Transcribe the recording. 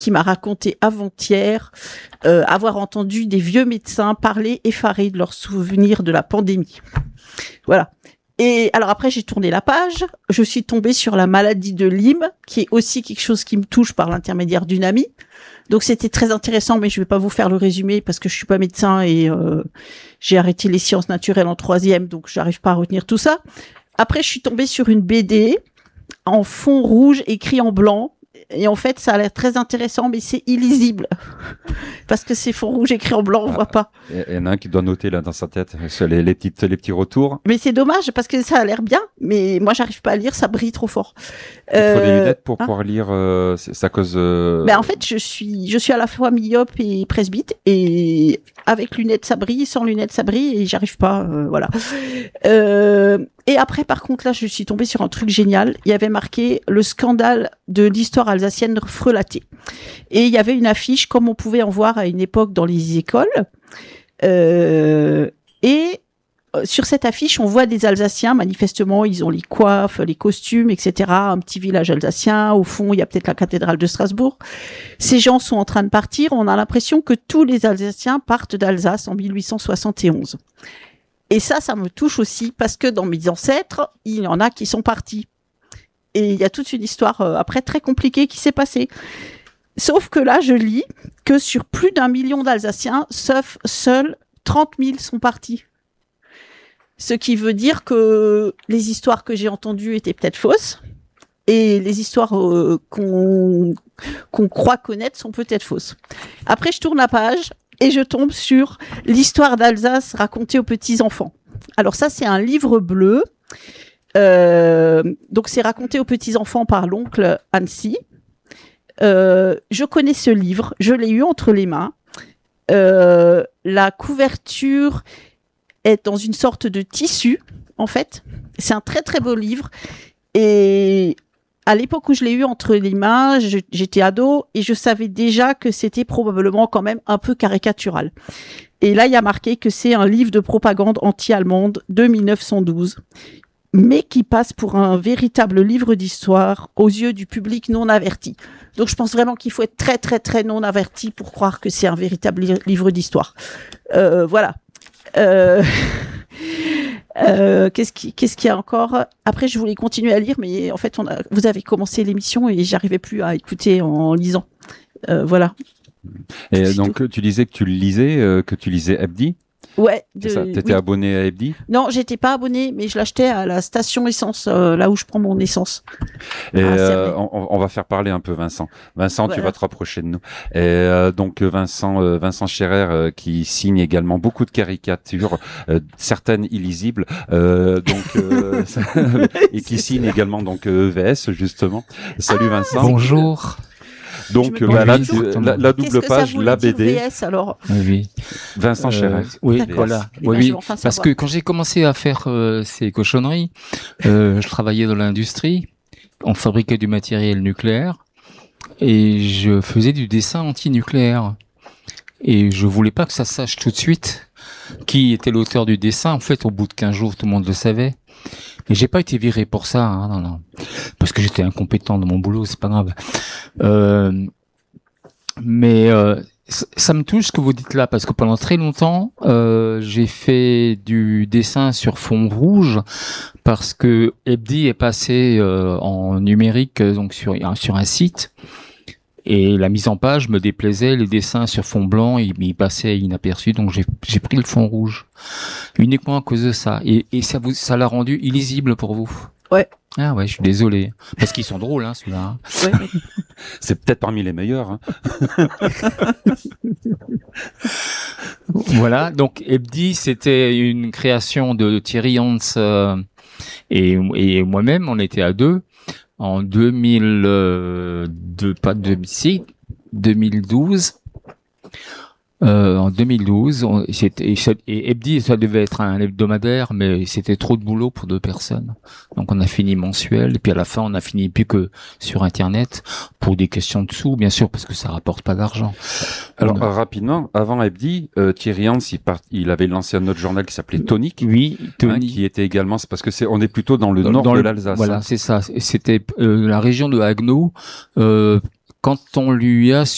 qui m'a raconté avant-hier avoir entendu des vieux médecins parler effarés de leurs souvenirs de la pandémie. Voilà. Et alors après, j'ai tourné la page. Je suis tombée sur la maladie de Lyme, qui est aussi quelque chose qui me touche par l'intermédiaire d'une amie. Donc c'était très intéressant, mais je vais pas vous faire le résumé parce que je suis pas médecin et j'ai arrêté les sciences naturelles en 3e, donc j'arrive pas à retenir tout ça. Après, je suis tombée sur une BD en fond rouge écrit en blanc. Et en fait, ça a l'air très intéressant, mais c'est illisible. Parce que c'est fond rouge écrit en blanc, on voit pas. Il y en a un qui doit noter là dans sa tête les petits retours. Mais c'est dommage, parce que ça a l'air bien, mais moi, j'arrive pas à lire, ça brille trop fort. Il faut des lunettes pour pouvoir lire, c'est à cause... Ben, en fait, je suis à la fois myope et presbyte, et avec lunettes, ça brille, sans lunettes, ça brille, et j'arrive pas, voilà. Et après, par contre, là, je suis tombée sur un truc génial. Il y avait marqué le scandale de l'histoire alsacienne frelatée. Et il y avait une affiche, comme on pouvait en voir à une époque dans les écoles. Et sur cette affiche, on voit des Alsaciens, manifestement, ils ont les coiffes, les costumes, etc. Un petit village alsacien. Au fond, il y a peut-être la cathédrale de Strasbourg. Ces gens sont en train de partir. On a l'impression que tous les Alsaciens partent d'Alsace en 1871. Et ça me touche aussi parce que dans mes ancêtres, il y en a qui sont partis. Et il y a toute une histoire après très compliquée qui s'est passée. Sauf que là, je lis que sur plus d'1 million d'Alsaciens, seuls 30 000 sont partis. Ce qui veut dire que les histoires que j'ai entendues étaient peut-être fausses. Et les histoires qu'on croit connaître sont peut-être fausses. Après, je tourne la page. Et je tombe sur l'histoire d'Alsace racontée aux petits-enfants. Alors ça, c'est un livre bleu. Donc, c'est raconté aux petits-enfants par l'oncle Annecy. Je connais ce livre. Je l'ai eu entre les mains. La couverture est dans une sorte de tissu, en fait. C'est un très, très beau livre. Et... à l'époque où je l'ai eu entre les mains, j'étais ado et je savais déjà que c'était probablement quand même un peu caricatural. Et là, il y a marqué que c'est un livre de propagande anti-allemande de 1912, mais qui passe pour un véritable livre d'histoire aux yeux du public non averti. Donc, je pense vraiment qu'il faut être très, très, très non averti pour croire que c'est un véritable livre d'histoire. Voilà. Qu'est-ce qu'il y a encore? Après, je voulais continuer à lire, mais en fait, vous avez commencé l'émission et j'arrivais plus à écouter en lisant. Voilà. Et donc, tu disais que tu lisais Hebdi? Ouais. T'étais abonné à Hebdi? Non, j'étais pas abonné, mais je l'achetais à la station essence, là où je prends mon essence. Et on va faire parler un peu Vincent. Vincent, ouais. Tu vas te rapprocher de nous. Et donc Vincent Scherer qui signe également beaucoup de caricatures, certaines illisibles, et qui signe également donc EVS justement. Salut Vincent. Bonjour. Donc la double page, la BD. VS, alors. Oui. Vincent Scherer. Oui, voilà. Oui, parce que quand j'ai commencé à faire ces cochonneries, je travaillais dans l'industrie, on fabriquait du matériel nucléaire et je faisais du dessin anti-nucléaire. Et je voulais pas que ça sache tout de suite qui était l'auteur du dessin. En fait, au bout de 15 jours, tout le monde le savait. Mais j'ai pas été viré pour ça, hein, non. Parce que j'étais incompétent dans mon boulot, c'est pas grave. Mais ça me touche ce que vous dites là, parce que pendant très longtemps, j'ai fait du dessin sur fond rouge, parce que Hebdi est passé en numérique, donc sur un site. Et la mise en page me déplaisait, les dessins sur fond blanc, ils passaient inaperçus, donc j'ai pris le fond rouge. Uniquement à cause de ça. Et ça l'a rendu illisible pour vous. Ouais. Ah ouais, je suis désolé. Parce qu'ils sont drôles, hein, ceux-là. Ouais. C'est peut-être parmi les meilleurs, hein. Voilà. Donc, Hebdi, c'était une création de Thierry Hans, et moi-même, on était à deux. En 2012. En 2012, et Hebdi, ça devait être un hebdomadaire, mais c'était trop de boulot pour 2 personnes. Donc on a fini mensuel, et puis à la fin on a fini plus que sur Internet, pour des questions de sous, bien sûr, parce que ça rapporte pas d'argent. Alors rapidement, avant Hebdi, Thierry Hans, il avait lancé un autre journal qui s'appelait Tonic. Oui, Tonic. Qui était également, c'est parce que on est plutôt dans le nord de l'Alsace. Voilà, c'est ça. C'était la région de Haguenau. Quand on lui a